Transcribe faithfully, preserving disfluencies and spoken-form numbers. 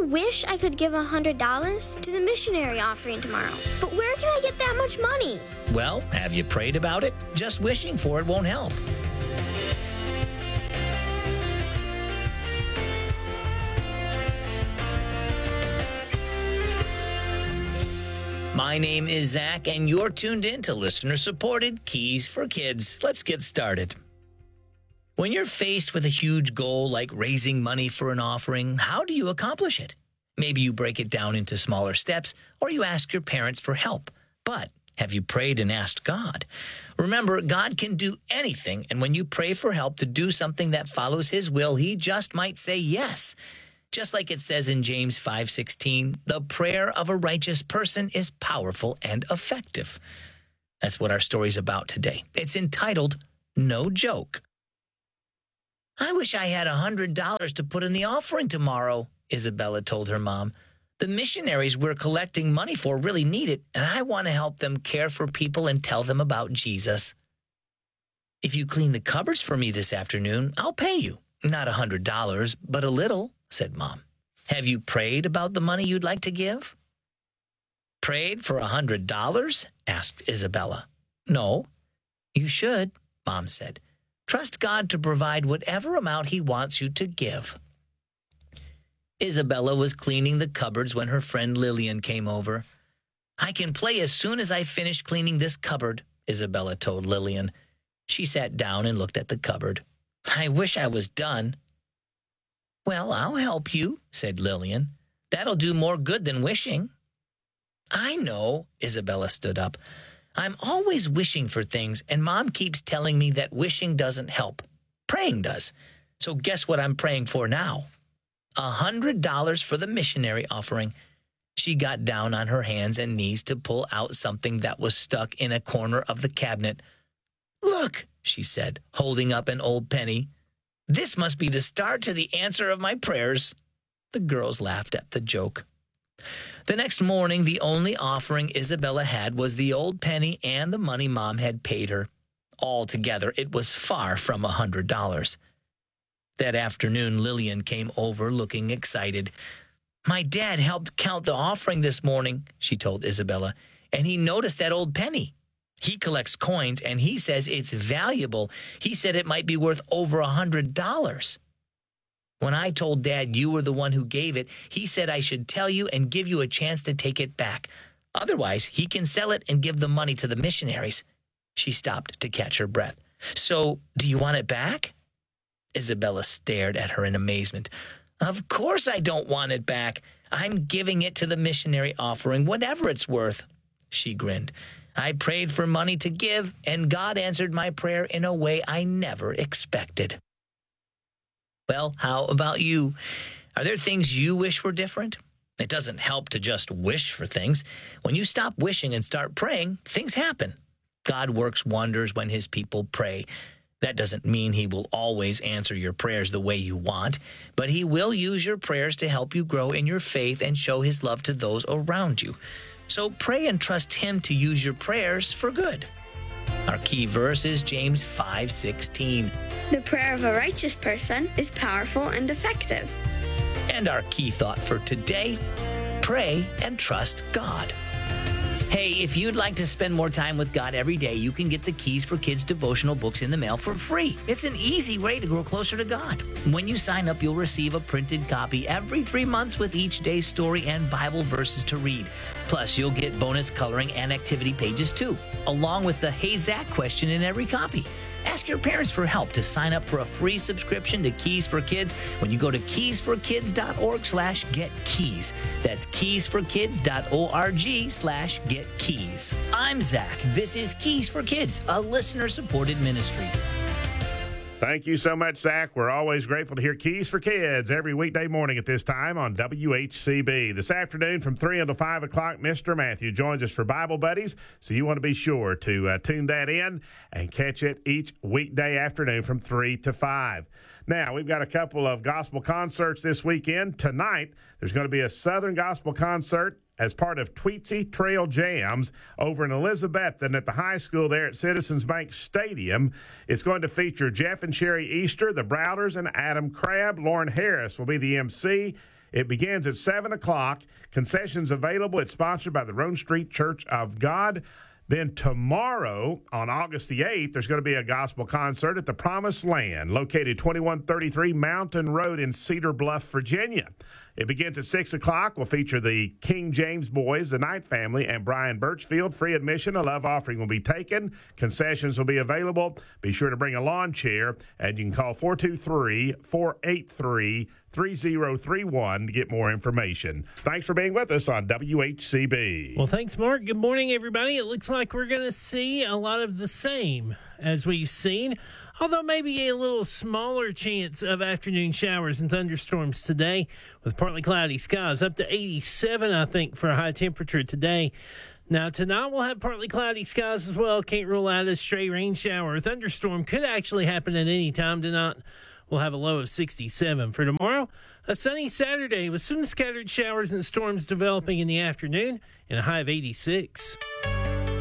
wish I could give one hundred dollars to the missionary offering tomorrow. But where can I get that much money? Well, have you prayed about it? Just wishing for it won't help. My name is Zach, and you're tuned in to listener-supported Keys for Kids. Let's get started. When you're faced with a huge goal like raising money for an offering, how do you accomplish it? Maybe you break it down into smaller steps, or you ask your parents for help. But have you prayed and asked God? Remember, God can do anything, and when you pray for help to do something that follows His will, He just might say yes. Just like it says in James five sixteen, the prayer of a righteous person is powerful and effective. That's what our story's about today. It's entitled, No Joke. I wish I had one hundred dollars to put in the offering tomorrow, Isabella told her mom. The missionaries we're collecting money for really need it, and I want to help them care for people and tell them about Jesus. If you clean the cupboards for me this afternoon, I'll pay you. Not one hundred dollars, but a little, said Mom. Have you prayed about the money you'd like to give? Prayed for one hundred dollars? Asked Isabella. No. You should, Mom said. Trust God to provide whatever amount He wants you to give. Isabella was cleaning the cupboards when her friend Lillian came over. I can play as soon as I finish cleaning this cupboard, Isabella told Lillian. She sat down and looked at the cupboard. I wish I was done. Well, I'll help you, said Lillian. That'll do more good than wishing. I know, Isabella stood up. I'm always wishing for things, and Mom keeps telling me that wishing doesn't help. Praying does. So guess what I'm praying for now? A hundred dollars for the missionary offering. She got down on her hands and knees to pull out something that was stuck in a corner of the cabinet. Look, she said, holding up an old penny. This must be the start to the answer of my prayers. The girls laughed at the joke. The next morning, the only offering Isabella had was the old penny and the money Mom had paid her. Altogether, it was far from a hundred dollars. That afternoon, Lillian came over looking excited. My dad helped count the offering this morning, she told Isabella, and he noticed that old penny. He collects coins, and he says it's valuable. He said it might be worth over a hundred dollars. When I told Dad you were the one who gave it, he said I should tell you and give you a chance to take it back. Otherwise, he can sell it and give the money to the missionaries. She stopped to catch her breath. So, do you want it back? Isabella stared at her in amazement. Of course I don't want it back. I'm giving it to the missionary offering, whatever it's worth. She grinned. I prayed for money to give, and God answered my prayer in a way I never expected. Well, how about you? Are there things you wish were different? It doesn't help to just wish for things. When you stop wishing and start praying, things happen. God works wonders when His people pray. That doesn't mean He will always answer your prayers the way you want, but He will use your prayers to help you grow in your faith and show His love to those around you. So pray and trust Him to use your prayers for good. Our key verse is James five sixteen. The prayer of a righteous person is powerful and effective. And our key thought for today, pray and trust God. Hey, if you'd like to spend more time with God every day, you can get the Keys for Kids devotional books in the mail for free. It's an easy way to grow closer to God. When you sign up, you'll receive a printed copy every three months with each day's story and Bible verses to read. Plus, you'll get bonus coloring and activity pages too, along with the Hey Zach question in every copy. Ask your parents for help to sign up for a free subscription to Keys for Kids when you go to keysforkids.org slash get keys. That's keysforkids.org slash get keys. I'm Zach. This is Keys for Kids, a listener-supported ministry. Thank you so much, Zach. We're always grateful to hear Keys for Kids every weekday morning at this time on W H C B. This afternoon from three until five o'clock, Mister Matthew joins us for Bible Buddies, so you want to be sure to uh, tune that in and catch it each weekday afternoon from three to five. Now, we've got a couple of gospel concerts this weekend. Tonight, there's going to be a Southern Gospel concert as part of Tweetsie Trail Jams over in Elizabethton at the high school there at Citizens Bank Stadium. It's going to feature Jeff and Sherry Easter, the Browders, and Adam Crabb. Lauren Harris will be the M C. It begins at seven o'clock. Concessions available. It's sponsored by the Roan Street Church of God. Then tomorrow, on August the eighth, there's going to be a gospel concert at the Promised Land, located twenty-one thirty-three Mountain Road in Cedar Bluff, Virginia. It begins at six o'clock. We'll feature the King James Boys, the Knight Family, and Brian Birchfield. Free admission. A love offering will be taken. Concessions will be available. Be sure to bring a lawn chair, and you can call four two three, four eight three, three zero three one to get more information. Thanks for being with us on W H C B. Well, thanks, Mark. Good morning, everybody. It looks like we're going to see a lot of the same as we've seen, although maybe a little smaller chance of afternoon showers and thunderstorms today, with partly cloudy skies up to eighty-seven, I think, for a high temperature today. Now, tonight we'll have partly cloudy skies as well. Can't rule out a stray rain shower or thunderstorm. Could actually happen at any time tonight. We'll have a low of sixty-seven. For tomorrow, a sunny Saturday with some scattered showers and storms developing in the afternoon and a high of eighty-six.